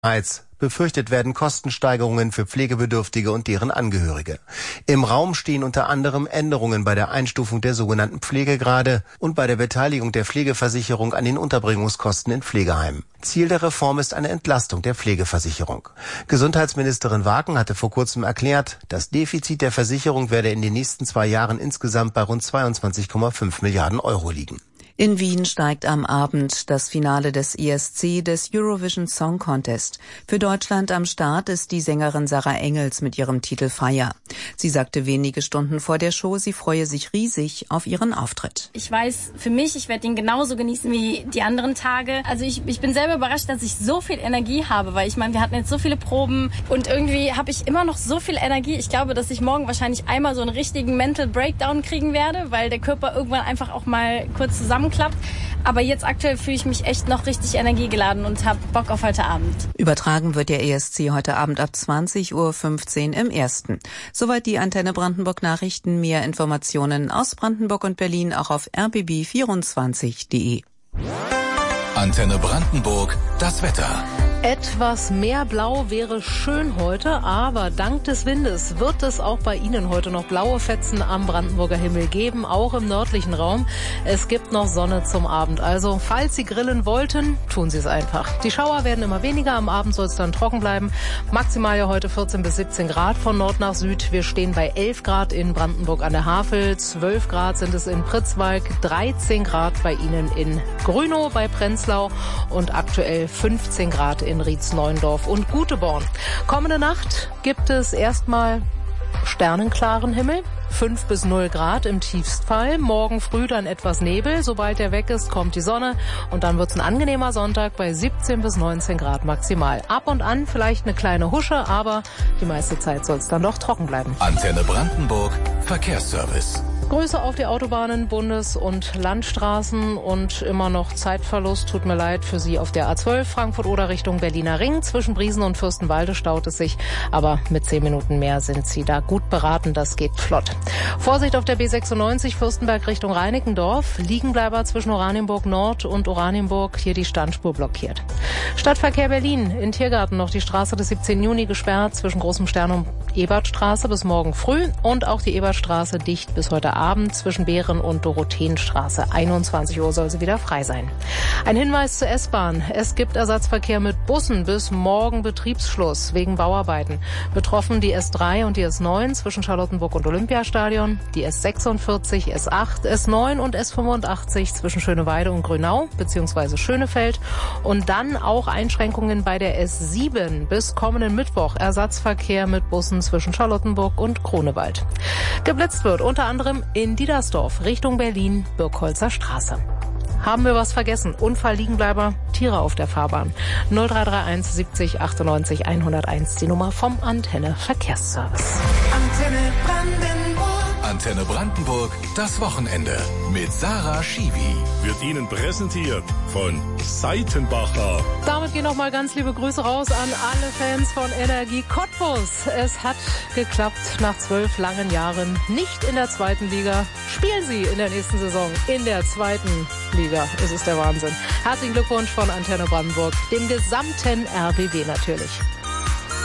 Befürchtet werden Kostensteigerungen für Pflegebedürftige und deren Angehörige. Im Raum stehen unter anderem Änderungen bei der Einstufung der sogenannten Pflegegrade und bei der Beteiligung der Pflegeversicherung an den Unterbringungskosten in Pflegeheimen. Ziel der Reform ist eine Entlastung der Pflegeversicherung. Gesundheitsministerin Waken hatte vor kurzem erklärt, das Defizit der Versicherung werde in den nächsten 2 Jahren insgesamt bei rund 22,5 Milliarden Euro liegen. In Wien steigt am Abend das Finale des ESC, des Eurovision Song Contest. Für Deutschland am Start ist die Sängerin Sarah Engels mit ihrem Titel Fire. Sie sagte wenige Stunden vor der Show, sie freue sich riesig auf ihren Auftritt. Ich weiß für mich, ich werde ihn genauso genießen wie die anderen Tage. Also ich bin selber überrascht, dass ich so viel Energie habe, weil ich meine, wir hatten jetzt so viele Proben und irgendwie habe ich immer noch so viel Energie. Ich glaube, dass ich morgen wahrscheinlich einmal so einen richtigen Mental Breakdown kriegen werde, weil der Körper irgendwann einfach auch mal kurz zusammenklappt. Aber jetzt aktuell fühle ich mich echt noch richtig energiegeladen und habe Bock auf heute Abend. Übertragen wird der ESC heute Abend ab 20:15 Uhr im Ersten. Soweit die Antenne Brandenburg Nachrichten. Mehr Informationen aus Brandenburg und Berlin auch auf rbb24.de. Antenne Brandenburg, das Wetter. Etwas mehr Blau wäre schön heute, aber dank des Windes wird es auch bei Ihnen heute noch blaue Fetzen am Brandenburger Himmel geben, auch im nördlichen Raum. Es gibt noch Sonne zum Abend, also falls Sie grillen wollten, tun Sie es einfach. Die Schauer werden immer weniger, am Abend soll es dann trocken bleiben. Maximal ja heute 14 bis 17 Grad von Nord nach Süd. Wir stehen bei 11 Grad in Brandenburg an der Havel, 12 Grad sind es in Pritzwalk, 13 Grad bei Ihnen in Grünow bei Prenzlau und aktuell 15 Grad in Rietz-Neuendorf und Guteborn. Kommende Nacht gibt es erstmal sternenklaren Himmel, 5 bis 0 Grad im Tiefstfall. Morgen früh dann etwas Nebel. Sobald der weg ist, kommt die Sonne und dann wird es ein angenehmer Sonntag bei 17 bis 19 Grad maximal. Ab und an vielleicht eine kleine Husche, aber die meiste Zeit soll es dann doch trocken bleiben. Antenne Brandenburg, Verkehrsservice. Grüße auf die Autobahnen, Bundes- und Landstraßen und immer noch Zeitverlust. Tut mir leid für Sie auf der A12 Frankfurt-Oder Richtung Berliner Ring. Zwischen Briesen und Fürstenwalde staut es sich, aber mit 10 Minuten mehr sind Sie da gut beraten. Das geht flott. Vorsicht auf der B96 Fürstenberg Richtung Reinickendorf. Liegenbleiber zwischen Oranienburg Nord und Oranienburg. Hier die Standspur blockiert. Stadtverkehr Berlin. In Tiergarten noch die Straße des 17. Juni gesperrt zwischen Großem Stern und Ebertstraße bis morgen früh und auch die Ebertstraße dicht bis heute Abend zwischen Behren und Dorotheenstraße. 21 Uhr soll sie wieder frei sein. Ein Hinweis zur S-Bahn. Es gibt Ersatzverkehr mit Bussen bis morgen Betriebsschluss wegen Bauarbeiten. Betroffen die S3 und die S9 zwischen Charlottenburg und Olympiastadion, die S46, S8, S9 und S85 zwischen Schöneweide und Grünau bzw. Schönefeld und dann auch Einschränkungen bei der S7 bis kommenden Mittwoch. Ersatzverkehr mit Bussen zwischen Charlottenburg und Grunewald. Geblitzt wird unter anderem in Diedersdorf Richtung Berlin, Birkholzer Straße. Haben wir was vergessen? Unfall, Liegenbleiber, Tiere auf der Fahrbahn. 0331 70 98 101, die Nummer vom Antenne Verkehrsservice. Antenne Brandenburg. Antenne Brandenburg, das Wochenende mit Sarah Schiwi. Wird Ihnen präsentiert von Seitenbacher. Damit gehen nochmal ganz liebe Grüße raus an alle Fans von Energie Cottbus. Es hat geklappt nach 12 langen Jahren. Nicht in der zweiten Liga. Spielen Sie in der nächsten Saison in der zweiten Liga. Es ist der Wahnsinn. Herzlichen Glückwunsch von Antenne Brandenburg, dem gesamten RBB natürlich.